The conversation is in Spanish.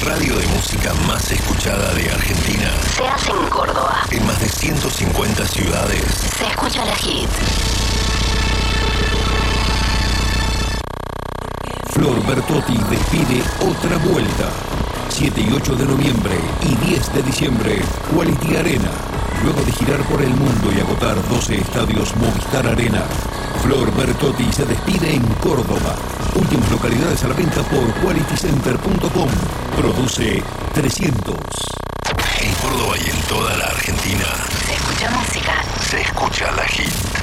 radio de música más escuchada de Argentina. Se hace en Córdoba. En más de 150 ciudades. Se escucha la hit. Flor Bertotti despide otra vuelta. 7 y 8 de noviembre y 10 de diciembre, Quality Arena. Luego de girar por el mundo y agotar 12 estadios Movistar Arena, Flor Bertotti se despide en Córdoba. Últimas localidades a la venta por qualitycenter.com. Produce 300. En Córdoba y en toda la Argentina. Se escucha música. Se escucha la hit.